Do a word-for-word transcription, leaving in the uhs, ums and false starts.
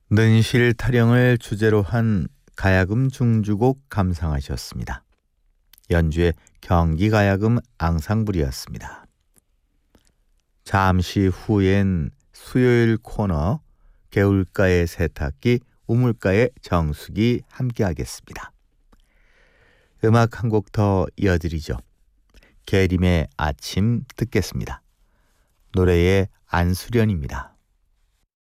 는실 타령을 주제로 한 가야금 중주곡 감상하셨습니다. 연주의 경기가야금 앙상블이었습니다. 잠시 후엔 수요일 코너 개울가의 세탁기, 우물가의 정수기 함께하겠습니다. 음악 한 곡 더 이어드리죠. 계림의 아침 듣겠습니다. 노래의 안수련입니다.